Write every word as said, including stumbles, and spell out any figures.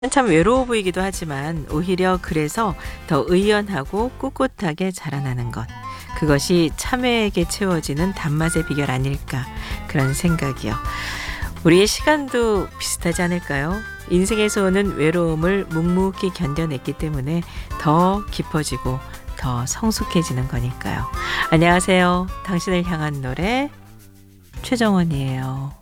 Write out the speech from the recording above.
한참 외로워 보이기도 하지만 오히려 그래서 더 의연하고 꿋꿋하게 자라나는 것. 그것이 참회에게 채워지는 단맛의 비결 아닐까 그런 생각이요. 우리의 시간도 비슷하지 않을까요? 인생에서 오는 외로움을 묵묵히 견뎌냈기 때문에 더 깊어지고 더 성숙해지는 거니까요. 안녕하세요. 당신을 향한 노래 최정원이에요.